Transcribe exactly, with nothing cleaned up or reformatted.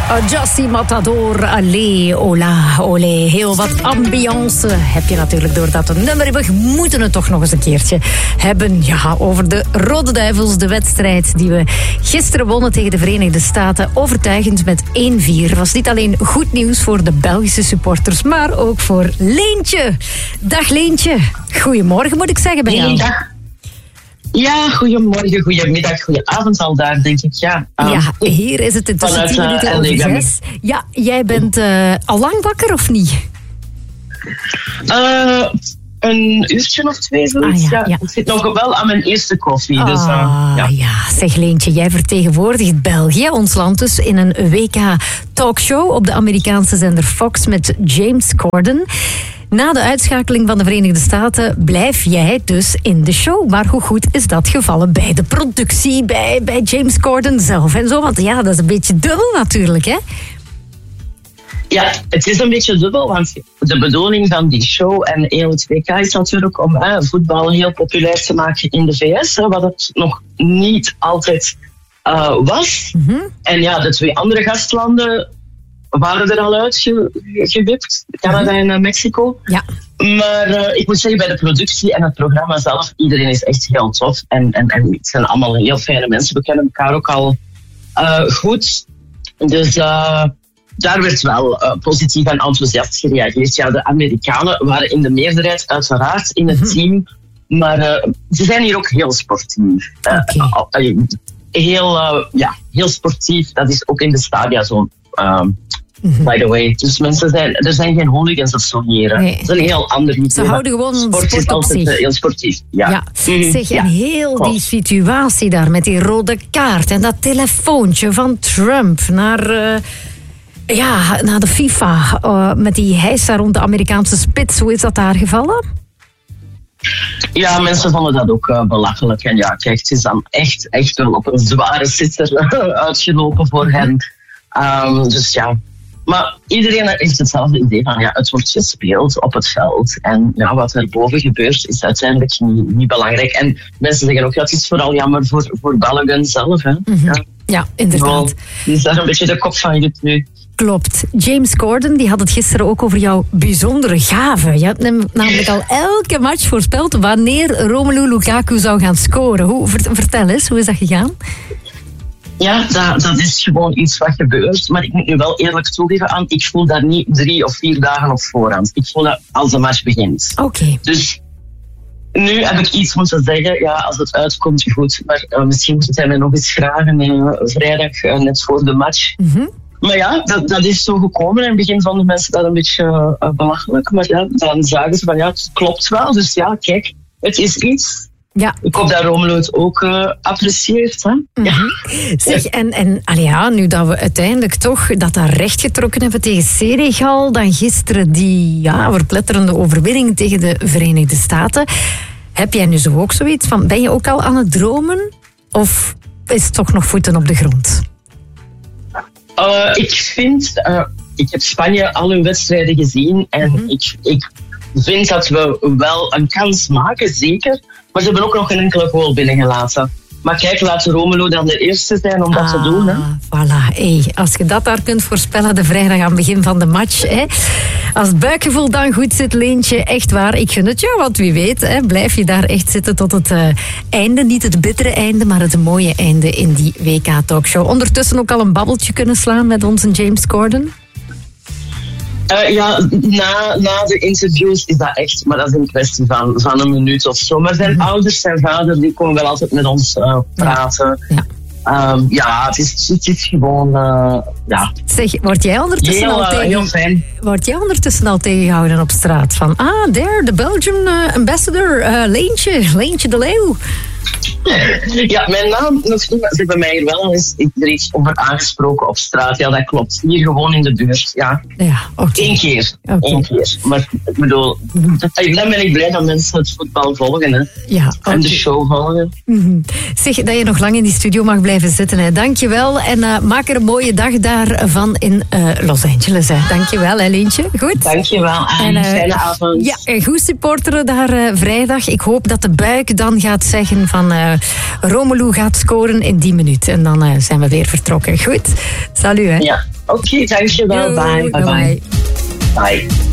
Justy Matador, allez, hola, olé. Heel wat ambiance heb je natuurlijk door dat nummer. We moeten het toch nog eens een keertje hebben. Ja, over de Rode Duivels, de wedstrijd die we gisteren wonnen tegen de Verenigde Staten. Overtuigend met één vier. Was niet alleen goed nieuws voor de Belgische supporters, maar ook voor Leentje. Dag Leentje. Goedemorgen moet ik zeggen bij jou. Dag. Ja, goedemorgen, goedemiddag, goedenavond al daar, denk ik. Ja, um, ja hier is het intussen vanuit, tien minuten uh, over zes. Ja, jij bent uh, al lang wakker of niet? Uh, een uurtje of twee, zoiets. Ah, ja, ja. ja. Ik zit nog wel aan mijn eerste koffie. Dus, uh, ah, ja. ja, zeg Leentje, jij vertegenwoordigt België, ons land dus, in een W K-talkshow op de Amerikaanse zender Fox met James Corden. Na de uitschakeling van de Verenigde Staten blijf jij dus in de show. Maar hoe goed is dat gevallen bij de productie, bij, bij James Corden zelf en zo? Want ja, dat is een beetje dubbel natuurlijk, hè? Ja, het is een beetje dubbel, want de bedoeling van die show en heel het W K is natuurlijk om eh, voetbal heel populair te maken in de V S, hè, wat het nog niet altijd uh, was. Mm-hmm. En ja, de twee andere gastlanden waren er al uitgewipt, Canada en uh, Mexico. Ja. Maar uh, ik moet zeggen, bij de productie en het programma zelf, iedereen is echt heel tof. En, en, en het zijn allemaal heel fijne mensen. We kennen elkaar ook al uh, goed. Dus uh, daar werd wel uh, positief en enthousiast gereageerd. Ja, de Amerikanen waren in de meerderheid uiteraard in het team. Maar uh, ze zijn hier ook heel sportief. Uh, okay. uh, uh, heel, uh, ja, heel sportief. Dat is ook in de stadia zo. Um, Mm-hmm. By the way. Dus mensen zijn, er zijn geen hooligans of zo hier. Nee. Het is een heel ander niveau. Ze houden gewoon sport, sport is op altijd zich. heel sportief. Ja. Ja. Mm-hmm. Zeg, en ja. heel Klopt. die situatie daar met die rode kaart en dat telefoontje van Trump naar, uh, ja, naar de FIFA uh, met die heisa rond de Amerikaanse spits. Hoe is dat daar gevallen? Ja, mensen vonden dat ook uh, belachelijk. En ja, kijk, het is dan echt, echt wel op een zware sitter uitgelopen voor hen. Um, dus ja... Maar iedereen heeft hetzelfde idee van, ja, het wordt gespeeld op het veld. En ja, wat er boven gebeurt is uiteindelijk niet, niet belangrijk. En mensen zeggen ook, ja, het is vooral jammer voor, voor België zelf. Hè. Mm-hmm. Ja. ja, inderdaad. Die is daar een beetje de kop van je nu. Klopt. James Corden die had het gisteren ook over jouw bijzondere gave. Je hebt namelijk al elke match voorspeld wanneer Romelu Lukaku zou gaan scoren. Hoe, vertel eens, hoe is dat gegaan? Ja, dat, dat is gewoon iets wat gebeurt. Maar ik moet nu wel eerlijk toegeven aan, ik voel dat niet drie of vier dagen op voorhand. Ik voel dat als de match begint. Oké. Okay. Dus nu heb ik iets moeten zeggen. Ja, als het uitkomt, goed. Maar uh, misschien moet hij mij nog eens vragen uh, vrijdag, uh, net voor de match. Mm-hmm. Maar ja, dat, dat is zo gekomen. In het begin vonden mensen dat een beetje uh, belachelijk. Maar ja, dan zagen ze van, ja, het klopt wel. Dus ja, kijk, het is iets... Ja. Ik hoop dat Romelu het ook uh, apprecieert. Hè? Mm-hmm. Ja. Zeg, en, en allee, ja, nu dat we uiteindelijk toch dat daar recht getrokken hebben tegen Senegal, dan gisteren die ja, verpletterende overwinning tegen de Verenigde Staten. Heb jij nu zo ook zoiets van, ben je ook al aan het dromen? Of is het toch nog voeten op de grond? Uh, ik vind, uh, ik heb Spanje al hun wedstrijden gezien en mm-hmm. ik, ik vind dat we wel een kans maken, zeker. Maar ze hebben ook nog geen enkele goal binnengelaten. Maar kijk, laat Romelu dan de eerste zijn om dat ah, te doen. Hè. Voilà. Hey, als je dat daar kunt voorspellen, de vrijdag aan het begin van de match. Hè. Als het buikgevoel dan goed zit, Leentje, echt waar. Ik gun het jou, want wie weet, hè, blijf je daar echt zitten tot het uh, einde. Niet het bittere einde, maar het mooie einde in die W K-talkshow. Ondertussen ook al een babbeltje kunnen slaan met onze James Corden? Uh, ja, na, na de interviews is dat echt, maar dat is een kwestie van, van een minuut of zo. Maar zijn mm-hmm. ouders, zijn vader, die komen wel altijd met ons uh, praten. Ja, ja. Um, ja het, is, het is gewoon, uh, ja. Zeg, word jij ondertussen heel, al tegen, uh, heel fijn. Word jij ondertussen al tegengehouden op straat? Van, ah, there, the Belgian uh, ambassador, uh, Leentje, Leentje de Leeuw. Ja, mijn naam nog niet, maar ze hebben mij hier wel eens er iets over aangesproken op straat. Ja, dat klopt. Hier gewoon in de buurt, ja. Ja, oké. Okay. Eén keer. Okay. Eén keer. Maar ik bedoel, dan ben ik blij dat mensen het voetbal volgen, hè. Ja, okay. En de show volgen. Mm-hmm. Zeg, dat je nog lang in die studio mag blijven zitten, hè. Dank je wel. En uh, maak er een mooie dag daarvan in uh, Los Angeles, hè. Dank je wel, hè, Leentje. Goed? Dank je wel. En uh, fijne avond. Ja, en goed supporteren daar uh, vrijdag. Ik hoop dat de buik dan gaat zeggen van... Uh, Romelu gaat scoren in die minuut. En dan uh, zijn we weer vertrokken. Goed, salut hè. Ja, oké, okay, dankjewel. Bye, bye, bye. Bye. bye.